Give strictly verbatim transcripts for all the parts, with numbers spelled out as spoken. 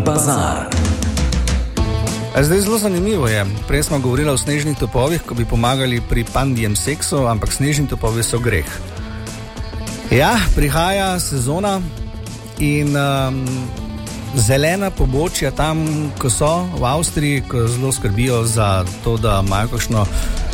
bazar. Zdaj zelo zanimivo je. Prej smo govorili o snežnih topovih, ko bi pomagali pri pandjem seksu, ampak snežni topovi so greh. Ja, prihaja sezona in um, zelena pobočja tam, ko so v Avstriji, ko zelo skrbijo za to, da imajo kakšno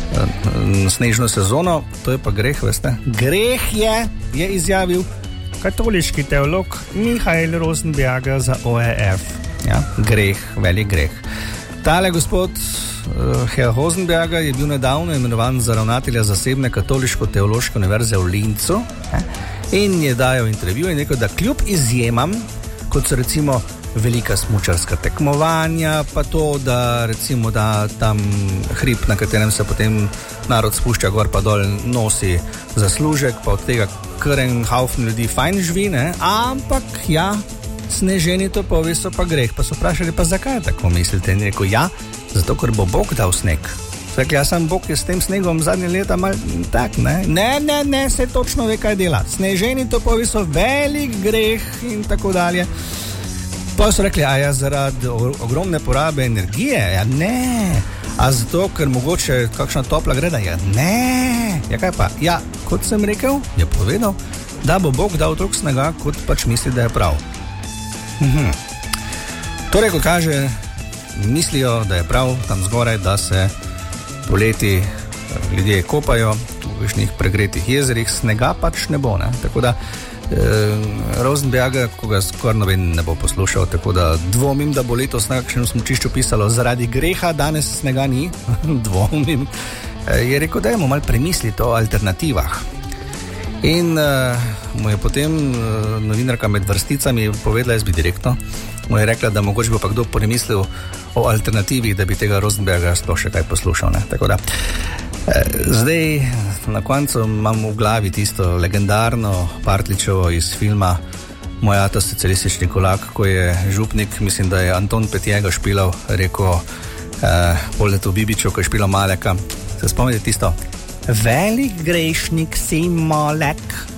um, snežno sezono, to je pa greh, veste. Greh je, je izjavil katoliški teolog Michael Rosenberger za O E F. Ja, greh, velik greh. Tale gospod uh, Herr Rosenberger je bil nedavno imenovan za ravnatelja zasebne katoliško-teološke univerze v Linzu, eh, in je dajal intervju in rekel, da kljub izjemam, kot so recimo velika smučarska tekmovanja, pa to, da recimo da tam hrib, na katerem se potem narod spušča gor pa dol, nosi zaslužek, pa od tega kar en haufn ljudi fajn živi, ne? Ampak ja, sneženi topovi so pa greh. Pa so vprašali, pa zakaj tako mislite? In rekel, ja, zato ker bo Bog dal sneg. Rekli, ja, sam Bog je s tem snegom zadnje leta mal tak, ne? Ne, ne, ne, se točno ve, kaj dela. Sneženi topovi so velik greh in tako dalje. Pa so rekli, a ja, zaradi ogromne porabe energije? Ja, ne. A zato, ker mogoče kakšna topla greda? Ja, ne. Ja, kaj pa? Ja, kot sem rekel, je povedal, da bo Bog dal toliko snega, kot pač misli, da je prav. Mhm. Torej, ko kaže, mislijo, da je prav tam zgoraj, da se poleti ljudje kopajo v višnih pregretih jezerih, snega pač ne bo, ne? Tako da eh, Rosenberger, ko ga skoraj noben ne bo poslušal, tako da dvomim, da bo letos na kakšnem smučišču pisalo zaradi greha, danes snega ni, dvomim. Eh, je rekel, da jemo malo premisliti o alternativah. In uh, mu je potem uh, novinarka med vrsticami povedala, jaz bi direktno, mu je rekla, da mogoče bo pa kdo premislil o alternativi, da bi tega Rosenberga sploh še kaj poslušal, ne? Tako da eh, zdaj na koncu imam v glavi tisto legendarno Partličevo iz filma Moj ata socialistični kulak, ko je župnik, mislim, da je Anton Petjega špilal, rekel eh, Poldetu Bibiču, ko je špilal Maleka. Se spomnite tisto? Velik grešnik si, Malek.